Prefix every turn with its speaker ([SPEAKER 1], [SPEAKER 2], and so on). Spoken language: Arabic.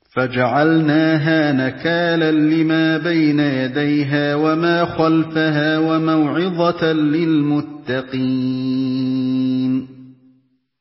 [SPEAKER 1] فَجَعَلْنَاهَا نَكَالًا لِّمَا بَيْنَ يَدَيْهَا وَمَا خَلْفَهَا وَمَوْعِظَةً لِّلْمُتَّقِينَ